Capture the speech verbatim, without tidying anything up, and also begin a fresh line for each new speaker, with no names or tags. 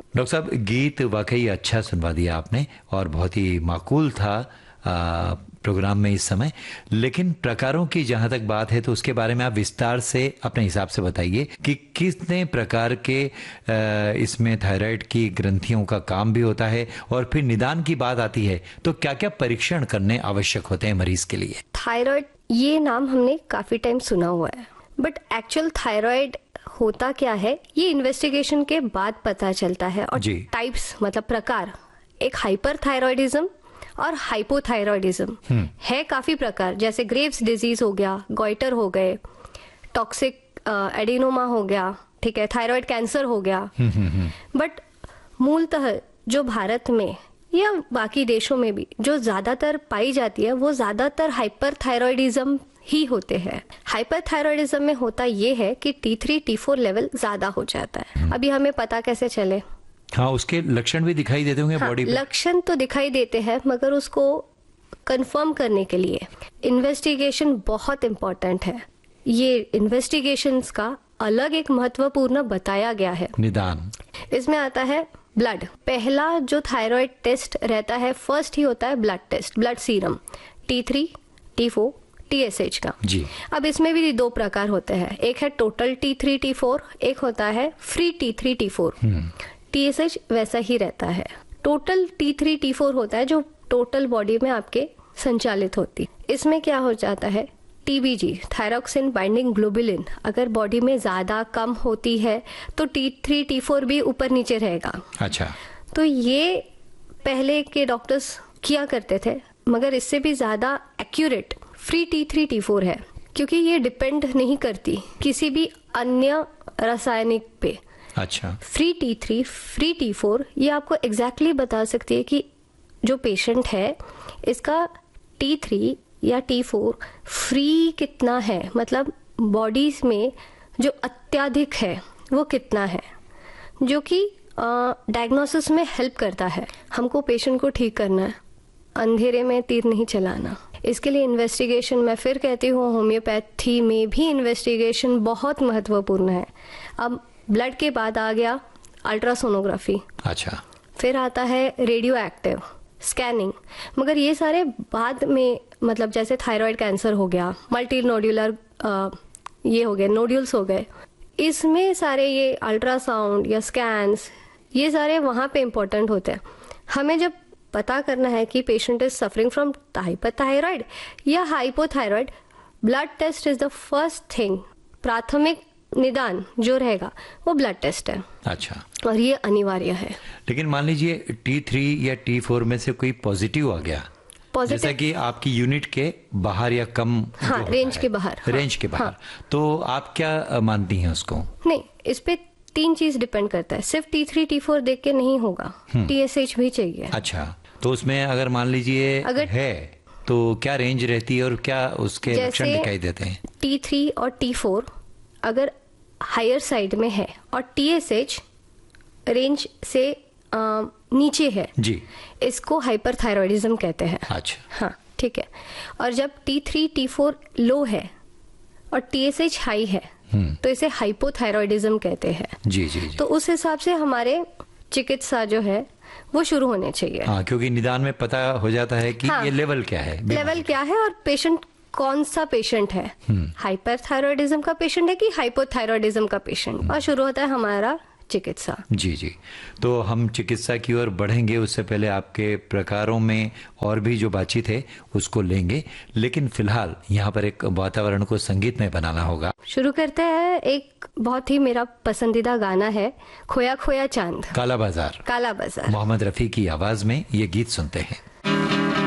Doctor साहब, गीत वाकई अच्छा सुनवा दिया आपने और बहुत ही माकूल था आ, प्रोग्राम में इस समय। लेकिन प्रकारों की जहां तक बात है तो उसके बारे में आप विस्तार से अपने हिसाब से बताइए कि कितने प्रकार के आ, इसमें थायराइड की ग्रंथियों का काम भी होता है, और फिर निदान की बात आती है तो क्या क्या परीक्षण करने आवश्यक होते हैं मरीज के लिए।
थायराइड ये नाम हमने काफी टाइम सुना हुआ है, बट एक्चुअल थायराइड होता क्या है ये इन्वेस्टिगेशन के बाद पता चलता है। और टाइप्स मतलब प्रकार, एक हाइपरथायरॉयडिज्म और हाइपोथायरॉयडिज्म है, काफी प्रकार, जैसे ग्रेव्स डिजीज हो गया, गॉइटर हो गए, टॉक्सिक एडिनोमा हो गया, ठीक है, थायराइड कैंसर हो गया। बट मूलतः जो भारत में या बाकी देशों में भी जो ज्यादातर पाई जाती है वो ज्यादातर हाइपरथायरॉयडिज्म ही होते हैं। हाइपरथायरॉयडिज्म में होता ये है कि T three T four level ज्यादा हो जाता है। अभी हमें पता कैसे चले?
हाँ, उसके लक्षण भी दिखाई देते होंगे बॉडी पे।
लक्षण तो दिखाई देते हैं, मगर उसको कंफर्म करने के लिए इन्वेस्टिगेशन बहुत इम्पोर्टेंट है। ये इन्वेस्टिगेशंस का अलग एक महत्वपूर्ण बताया गया है।
निदान
इसमें आता है ब्लड। पहला जो थायराइड टेस्ट रहता है फर्स्ट ही होता है blood test, blood serum T three T four T S H का
जी।
अब इसमें भी दो प्रकार होते हैं, एक है total T three T four, एक होता है free T three T four. T S H वैसा ही रहता है। Total T three T four होता है जो टोटल बॉडी में आपके संचालित होती। इसमें क्या हो जाता है, टी बी जी थायरॉक्सिन बाइंडिंग ग्लोबुलिन अगर बॉडी में ज्यादा कम होती है तो टी थ्री टी फोर भी ऊपर नीचे रहेगा।
अच्छा,
तो ये पहले के डॉक्टर्स किया करते थे, मगर इससे भी ज्यादा accurate free T three T four है, क्योंकि ये डिपेंड नहीं करती किसी भी अन्य रासायनिक पे।
अच्छा,
free T three free T four ये आपको एग्जैक्टली exactly बता सकती है कि जो पेशेंट है इसका टी थ्री या टी फोर फ्री कितना है, मतलब बॉडी में जो अत्यधिक है वो कितना है, जो कि डायग्नोसिस में हेल्प करता है। हमको पेशेंट को ठीक करना है, अंधेरे में तीर नहीं चलाना। इसके लिए इन्वेस्टिगेशन, मैं फिर कहती हूँ होम्योपैथी में भी इन्वेस्टिगेशन बहुत महत्वपूर्ण है। अब ब्लड के बाद आ गया अल्ट्रासोनोग्राफी।
अच्छा,
फिर आता है रेडियो एक्टिव स्कैनिंग, मगर ये सारे बाद में, मतलब जैसे थायराइड कैंसर हो गया, मल्टी नोड्यूलर ये हो गए, नोड्यूल्स हो गए, इसमें सारे ये अल्ट्रासाउंड या स्कैन्स ये सारे वहाँ पे इम्पोर्टेंट होते हैं। हमें जब पता करना है कि patient is suffering from hyperthyroid या hypothyroid, blood test is the first thing. प्राथमिक निदान जो रहेगा वो ब्लड टेस्ट है।
अच्छा,
और ये अनिवार्य है।
लेकिन मान लीजिए टी थ्री या टी फोर में से कोई पॉजिटिव आ गया, जैसा कि आपकी यूनिट के बाहर या कम,
हाँ, रेंज के बाहर,
रेंज हाँ, के बाहर, हाँ, तो आप क्या मानती हैं उसको?
नहीं, इस पे तीन चीज डिपेंड करता है, सिर्फ टी थ्री टी फोर देख के नहीं होगा, टी एस एच भी चाहिए।
अच्छा, तो उसमें अगर मान लीजिए अगर है तो क्या रेंज रहती है और क्या उसके लक्षण दिखाई देते हैं?
टी थ्री और टी फोर अगर हायर साइड में है और टी एस एच रेंज से आ, नीचे है जी, इसको हाइपरथायरॉयडिज्म कहते हैं।
अच्छा,
हाँ, ठीक है। और जब टी थ्री टी फोर लो है और टी एस एच हाई है तो इसे हाइपोथायरॉयडिज्म कहते हैं।
जी, जी, जी।
तो उस हिसाब से हमारे चिकित्सा जो है वो शुरू होने चाहिए।
हाँ, क्योंकि निदान में पता हो जाता है कि हाँ, ये लेवल क्या है,
लेवल क्या है और पेशेंट कौन सा पेशेंट है, हाइपरथायरॉयडिज्म का पेशेंट है कि हाइपोथायरॉयडिज्म का पेशेंट, और शुरू होता है हमारा चिकित्सा।
जी जी, तो हम चिकित्सा की ओर बढ़ेंगे, उससे पहले आपके प्रकारों में और भी जो बातचीत है उसको लेंगे, लेकिन फिलहाल यहाँ पर एक वातावरण को संगीत में बनाना होगा।
शुरू करते हैं, एक बहुत ही मेरा पसंदीदा गाना है, खोया खोया चांद,
काला बाजार,
काला बाजार,
मोहम्मद रफी की आवाज में ये गीत सुनते हैं।